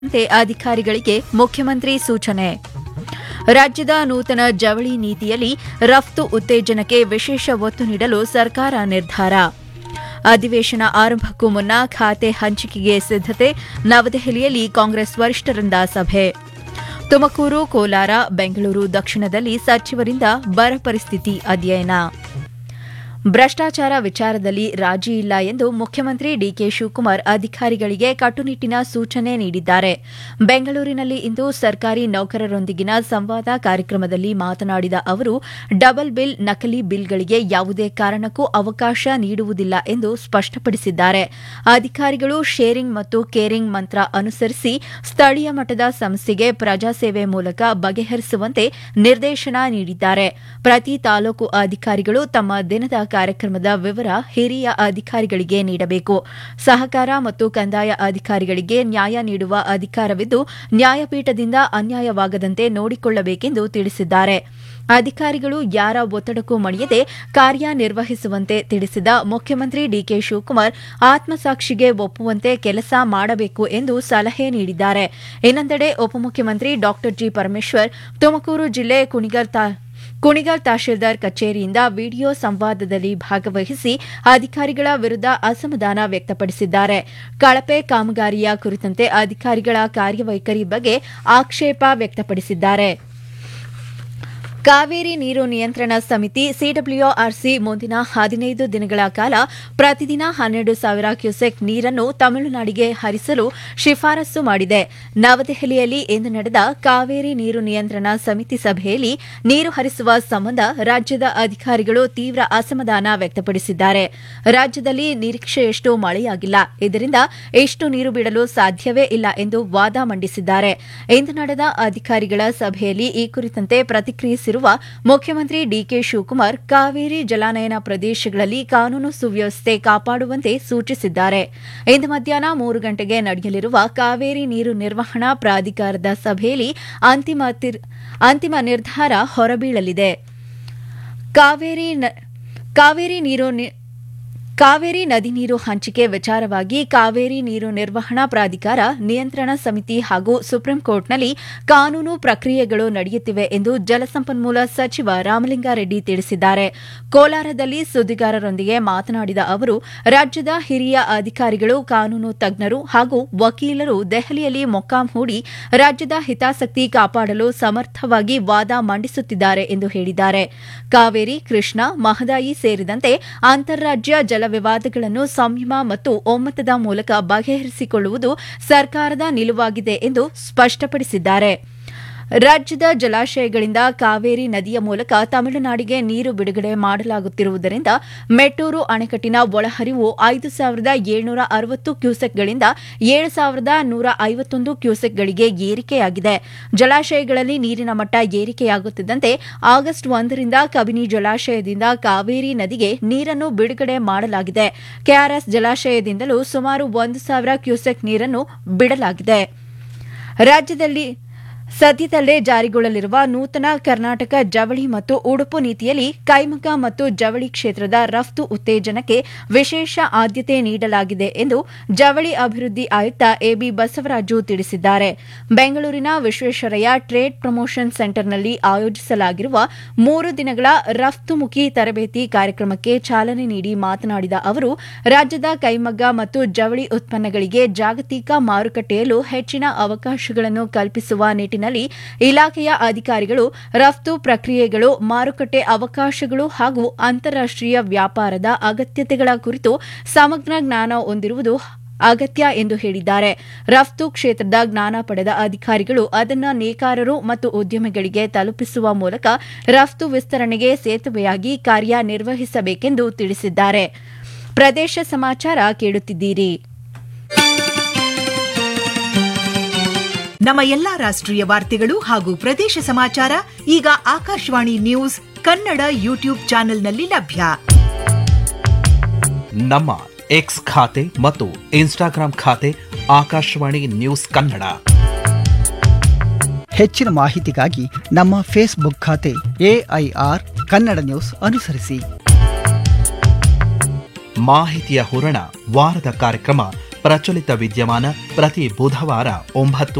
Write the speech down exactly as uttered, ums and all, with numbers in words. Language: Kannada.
ಅಧಿಕಾರಿಗಳಿಗೆ ಮುಖ್ಯಮಂತ್ರಿ ಸೂಚನೆ. ರಾಜ್ಯದ ನೂತನ ಜವಳಿ ನೀತಿಯಲ್ಲಿ ರಫ್ತು ಉತ್ತೇಜನಕ್ಕೆ ವಿಶೇಷ ಒತ್ತು ನೀಡಲು ಸರ್ಕಾರ ನಿರ್ಧಾರ. ಅಧಿವೇಶನ ಆರಂಭಕ್ಕೂ ಮುನ್ನ ಖಾತೆ ಹಂಚಿಕೆಗೆ ಸಿದ್ದತೆ. ನವದೆಹಲಿಯಲ್ಲಿ ಕಾಂಗ್ರೆಸ್ ವರಿಷ್ಠರಿಂದ ಸಭೆ. ತುಮಕೂರು, ಕೋಲಾರ, ಬೆಂಗಳೂರು ದಕ್ಷಿಣದಲ್ಲಿ ಸಚಿವರಿಂದ ಬರ ಪರಿಸ್ಥಿತಿ ಅಧ್ಯಯನ. ಭ್ರಷ್ಟಾಚಾರ ವಿಚಾರದಲ್ಲಿ ರಾಜಿ ಇಲ್ಲ ಎಂದು ಮುಖ್ಯಮಂತ್ರಿ ಡಿಕೆ ಶಿವಕುಮಾರ್ ಅಧಿಕಾರಿಗಳಿಗೆ ಕಟ್ಟುನಿಟ್ಟಿನ ಸೂಚನೆ ನೀಡಿದ್ದಾರೆ. ಬೆಂಗಳೂರಿನಲ್ಲಿ ಇಂದು ಸರ್ಕಾರಿ ನೌಕರರೊಂದಿಗಿನ ಸಂವಾದ ಕಾರ್ಯಕ್ರಮದಲ್ಲಿ ಮಾತನಾಡಿದ ಅವರು, ಡಬಲ್ ಬಿಲ್, ನಕಲಿ ಬಿಲ್ಗಳಿಗೆ ಯಾವುದೇ ಕಾರಣಕ್ಕೂ ಅವಕಾಶ ನೀಡುವುದಿಲ್ಲ ಎಂದು ಸ್ಪಷ್ಟಪಡಿಸಿದ್ದಾರೆ. ಅಧಿಕಾರಿಗಳು ಶೇರಿಂಗ್ ಮತ್ತು ಕೇರಿಂಗ್ ಮಂತ್ರ ಅನುಸರಿಸಿ ಸ್ಥಳೀಯ ಮಟ್ಟದ ಸಮಸ್ಯೆಗೆ ಪ್ರಜಾಸೇವೆ ಮೂಲಕ ಬಗೆಹರಿಸುವಂತೆ ನಿರ್ದೇಶನ ನೀಡಿದ್ದಾರೆ. ಪ್ರತಿ ತಾಲೂಕು ಅಧಿಕಾರಿಗಳು ತಮ್ಮ ದಿನದ ಕಾರ್ಯಕ್ರಮದ ವಿವರ ಹಿರಿಯ ಅಧಿಕಾರಿಗಳಿಗೆ ನೀಡಬೇಕು. ಸಹಕಾರ ಮತ್ತು ಕಂದಾಯ ಅಧಿಕಾರಿಗಳಿಗೆ ನ್ಯಾಯ ನೀಡುವ ಅಧಿಕಾರವಿದ್ದು, ನ್ಯಾಯಪೀಠದಿಂದ ಅನ್ಯಾಯವಾಗದಂತೆ ನೋಡಿಕೊಳ್ಳಬೇಕೆಂದು ತಿಳಿಸಿದ್ದಾರೆ. ಅಧಿಕಾರಿಗಳು ಯಾರ ಒತ್ತಡಕ್ಕೂ ಮಣಿಯದೆ ಕಾರ್ಯನಿರ್ವಹಿಸುವಂತೆ ತಿಳಿಸಿದ ಮುಖ್ಯಮಂತ್ರಿ ಡಿಕೆ ಶಿವಕುಮಾರ್ ಆತ್ಮಸಾಕ್ಷಿಗೆ ಒಪ್ಪುವಂತೆ ಕೆಲಸ ಮಾಡಬೇಕು ಎಂದು ಸಲಹೆ ನೀಡಿದ್ದಾರೆ. ಇನ್ನೊಂದೆಡೆ ಉಪಮುಖ್ಯಮಂತ್ರಿ ಡಾ ಜಿ ಪರಮೇಶ್ವರ್ ತುಮಕೂರು ಜಿಲ್ಲೆ ಕುಣಿಗಲ್ ತಾ ಕುಣಿಗಲ್ ತಹಶೀಲ್ದಾರ್ ಕಚೇರಿಯಿಂದ ವಿಡಿಯೋ ಸಂವಾದದಲ್ಲಿ ಭಾಗವಹಿಸಿ ಅಧಿಕಾರಿಗಳ ವಿರುದ್ಧ ಅಸಮಾಧಾನ ವ್ಯಕ್ತಪಡಿಸಿದ್ದಾರೆ. ಕಳಪೆ ಕಾಮಗಾರಿಯ ಕುರಿತಂತೆ ಅಧಿಕಾರಿಗಳ ಕಾರ್ಯವೈಖರಿ ಬಗ್ಗೆ ಆಕ್ಷೇಪ ವ್ಯಕ್ತಪಡಿಸಿದ್ದಾರೆ. ಕಾವೇರಿ ನೀರು ನಿಯಂತ್ರಣ ಸಮಿತಿ ಸಿಡಬ್ಲ್ಯೂಆರ್ಸಿ ಮುಂದಿನ ಹದಿನೈದು ದಿನಗಳ ಕಾಲ ಪ್ರತಿದಿನ ಹನ್ನೆರಡು ಸಾವಿರ ಕ್ಯೂಸೆಕ್ ನೀರನ್ನು ತಮಿಳುನಾಡಿಗೆ ಹರಿಸಲು ಶಿಫಾರಸು ಮಾಡಿದೆ. ನವದೆಹಲಿಯಲ್ಲಿ ಇಂದು ನಡೆದ ಕಾವೇರಿ ನೀರು ನಿಯಂತ್ರಣ ಸಮಿತಿ ಸಭೆಯಲ್ಲಿ ನೀರು ಹರಿಸುವ ಸಂಬಂಧ ರಾಜ್ಯದ ಅಧಿಕಾರಿಗಳು ತೀವ್ರ ಅಸಮಾಧಾನ ವ್ಯಕ್ತಪಡಿಸಿದ್ದಾರೆ. ರಾಜ್ಯದಲ್ಲಿ ನಿರೀಕ್ಷೆಯಷ್ಟು ಮಳೆಯಾಗಿಲ್ಲ, ಇದರಿಂದ ಎಷ್ಟು ನೀರು ಬಿಡಲು ಸಾಧ್ಯವೇ ಇಲ್ಲ ಎಂದು ವಾದ ಮಂಡಿಸಿದ್ದಾರೆ. ಇಂದು ನಡೆದ ಅಧಿಕಾರಿಗಳ ಸಭೆಯಲ್ಲಿ ಈ ಕುರಿತಂತೆ ಪ್ರತಿಕ್ರಿಯಿಸಿರುವ ಮುಖ್ಯಮಂತ್ರಿ ಡಿಕೆ ಶಿವಕುಮಾರ್ ಕಾವೇರಿ ಜಲಾನಯನ ಪ್ರದೇಶಗಳಲ್ಲಿ ಕಾನೂನು ಸುವ್ಯವಸ್ಥೆ ಕಾಪಾಡುವಂತೆ ಸೂಚಿಸಿದ್ದಾರೆ. ಇಂದು ಮಧ್ಯಾಹ್ನ ಮೂರು ಗಂಟೆಗೆ ನಡೆಯಲಿರುವ ಕಾವೇರಿ ನೀರು ನಿರ್ವಹಣಾ ಪ್ರಾಧಿಕಾರದ ಸಭೆಯಲ್ಲಿ ಅಂತಿಮ ನಿರ್ಧಾರ ಹೊರಬೀಳಲಿದೆ. ಕಾವೇರಿ ನೀರು ಕಾವೇರಿ ನದಿ ನೀರು ಹಂಚಿಕೆ ವಿಚಾರವಾಗಿ ಕಾವೇರಿ ನೀರು ನಿರ್ವಹಣಾ ಪ್ರಾಧಿಕಾರ, ನಿಯಂತ್ರಣ ಸಮಿತಿ ಹಾಗೂ ಸುಪ್ರೀಂಕೋರ್ಟ್ನಲ್ಲಿ ಕಾನೂನು ಪ್ರಕ್ರಿಯೆಗಳು ನಡೆಯುತ್ತಿವೆ ಎಂದು ಜಲಸಂಪನ್ಮೂಲ ಸಚಿವ ರಾಮಲಿಂಗಾರೆಡ್ಡಿ ತಿಳಿಸಿದ್ದಾರೆ. ಕೋಲಾರದಲ್ಲಿ ಸುದ್ದಿಗಾರರೊಂದಿಗೆ ಮಾತನಾಡಿದ ಅವರು, ರಾಜ್ಯದ ಹಿರಿಯ ಅಧಿಕಾರಿಗಳು, ಕಾನೂನು ತಜ್ಞರು ಹಾಗೂ ವಕೀಲರು ದೆಹಲಿಯಲ್ಲಿ ಮೊಕ್ಕಾಂ ಹೂಡಿ ರಾಜ್ಯದ ಹಿತಾಸಕ್ತಿ ಕಾಪಾಡಲು ಸಮರ್ಥವಾಗಿ ವಾದ ಮಂಡಿಸುತ್ತಿದ್ದಾರೆ ಎಂದು ಹೇಳಿದ್ದಾರೆ. ಕಾವೇರಿ, ಕೃಷ್ಣಾ, ಮಹದಾಯಿ ಸೇರಿದಂತೆ ಅಂತಾರಾಜ್ಯ ಜಲ ವಿವಾದಗಳನ್ನು ಸಂಯಮ ಮತ್ತು ಒಮ್ಮತದ ಮೂಲಕ ಬಗೆಹರಿಸಿಕೊಳ್ಳುವುದು ಸರ್ಕಾರದ ನಿಲುವಾಗಿದೆ ಎಂದು ಸ್ಪಷ್ಟಪಡಿಸಿದ್ದಾರೆ. ರಾಜ್ಯದ ಜಲಾಶಯಗಳಿಂದ ಕಾವೇರಿ ನದಿಯ ಮೂಲಕ ತಮಿಳುನಾಡಿಗೆ ನೀರು ಬಿಡುಗಡೆ ಮಾಡಲಾಗುತ್ತಿರುವುದರಿಂದ ಮೆಟ್ಟೂರು ಅಣೆಕಟ್ಟಿನ ಒಳಹರಿವು ಐದು ಸಾವಿರದ ಏಳ್ನೂರ ಅರವತ್ತು ಕ್ಯೂಸೆಕ್ಗಳಿಂದ ಏಳು ಸಾವಿರದ ನೂರ ಐವತ್ತೊಂದು ಕ್ಯೂಸೆಕ್ಗಳಿಗೆ ಏರಿಕೆಯಾಗಿದೆ. ಜಲಾಶಯಗಳಲ್ಲಿ ನೀರಿನ ಮಟ್ಟ ಏರಿಕೆಯಾಗುತ್ತಿದ್ದಂತೆ ಆಗಸ್ಟ್ ಒಂದರಿಂದ ಕಬಿನಿ ಜಲಾಶಯದಿಂದ ಕಾವೇರಿ ನದಿಗೆ ನೀರನ್ನು ಬಿಡುಗಡೆ ಮಾಡಲಾಗಿದೆ. ಕೆಆರ್ಎಸ್ ಜಲಾಶಯದಿಂದಲೂ ಸುಮಾರು ಒಂದು ಸಾವಿರ ಕ್ಯೂಸೆಕ್ ನೀರನ್ನು ಬಿಡಲಾಗಿದೆ. ರಾಜ್ಯದಲ್ಲಿ ಸದ್ಯದಲ್ಲೇ ಜಾರಿಗೊಳ್ಳಲಿರುವ ನೂತನ ಕರ್ನಾಟಕ ಜವಳಿ ಮತ್ತು ಉಡುಪು ನೀತಿಯಲ್ಲಿ ಕೈಮಗ್ಗ ಮತ್ತು ಜವಳಿ ಕ್ಷೇತ್ರದ ರಫ್ತು ಉತ್ತೇಜನಕ್ಕೆ ವಿಶೇಷ ಆದ್ಯತೆ ನೀಡಲಾಗಿದೆ ಎಂದು ಜವಳಿ ಅಭಿವೃದ್ಧಿ ಆಯುಕ್ತ ಎಬಿ ಬಸವರಾಜು ತಿಳಿಸಿದ್ದಾರೆ. ಬೆಂಗಳೂರಿನ ವಿಶ್ವೇಶ್ವರಯ್ಯ ಟ್ರೇಡ್ ಪ್ರಮೋಷನ್ ಸೆಂಟರ್ನಲ್ಲಿ ಆಯೋಜಿಸಲಾಗಿರುವ ಮೂರು ದಿನಗಳ ರಫ್ತುಮುಖಿ ತರಬೇತಿ ಕಾರ್ಯಕ್ರಮಕ್ಕೆ ಚಾಲನೆ ನೀಡಿ ಮಾತನಾಡಿದ ಅವರು, ರಾಜ್ಯದ ಕೈಮಗ್ಗ ಮತ್ತು ಜವಳಿ ಉತ್ಪನ್ನಗಳಿಗೆ ಜಾಗತಿಕ ಮಾರುಕಟ್ಟೆಯಲ್ಲೂ ಹೆಚ್ಚಿನ ಅವಕಾಶಗಳನ್ನು ಕಲ್ಪಿಸುವ ನಿಟ್ಟಿನಲ್ಲಿ ಇಲಾಖೆಯ ಅಧಿಕಾರಿಗಳು ರಫ್ತು ಪ್ರಕ್ರಿಯೆಗಳು, ಮಾರುಕಟ್ಟೆ ಅವಕಾಶಗಳು ಹಾಗೂ ಅಂತಾರಾಷ್ಟೀಯ ವ್ಯಾಪಾರದ ಅಗತ್ಯತೆಗಳ ಕುರಿತು ಸಮಗ್ರ ಜ್ಞಾನ ಹೊಂದಿರುವುದು ಅಗತ್ಯ ಎಂದು ಹೇಳಿದ್ದಾರೆ. ರಫ್ತು ಕ್ಷೇತ್ರದ ಜ್ಞಾನ ಪಡೆದ ಅಧಿಕಾರಿಗಳು ಅದನ್ನು ನೇಕಾರರು ಮತ್ತು ಉದ್ಯಮಿಗಳಿಗೆ ತಲುಪಿಸುವ ಮೂಲಕ ರಫ್ತು ವಿಸ್ತರಣೆಗೆ ಸೇತುವೆಯಾಗಿ ಕಾರ್ಯನಿರ್ವಹಿಸಬೇಕೆಂದು ತಿಳಿಸಿದ್ದಾರೆ. ಪ್ರದೇಶ ಸಮಾಚಾರ ಕೇಳುತ್ತಿದ್ದೀರಿ. ನಮ್ಮ ಎಲ್ಲಾ ರಾಷ್ಟ್ರೀಯ ವಾರ್ತೆಗಳು ಹಾಗೂ ಪ್ರದೇಶ ಸಮಾಚಾರ ಈಗ ಆಕಾಶವಾಣಿ ನ್ಯೂಸ್ ಕನ್ನಡ ಯೂಟ್ಯೂಬ್ ಚಾನೆಲ್ನಲ್ಲಿ ಲಭ್ಯ. ನಮ್ಮ ಎಕ್ಸ್ ಖಾತೆ ಮತ್ತು ಇನ್ಸ್ಟಾಗ್ರಾಂ ಖಾತೆ ಆಕಾಶವಾಣಿ ನ್ಯೂಸ್ ಕನ್ನಡ. ಹೆಚ್ಚಿನ ಮಾಹಿತಿಗಾಗಿ ನಮ್ಮ ಫೇಸ್ಬುಕ್ ಖಾತೆ ಎಐಆರ್ ಕನ್ನಡ ನ್ಯೂಸ್ ಅನುಸರಿಸಿ. ಮಾಹಿತಿಯ ಹೂರಣ, ವಾರದ ಕಾರ್ಯಕ್ರಮ ಪ್ರಚಲಿತ ವಿದ್ಯಮಾನ ಪ್ರತಿ ಬುಧವಾರ ಒಂಬತ್ತು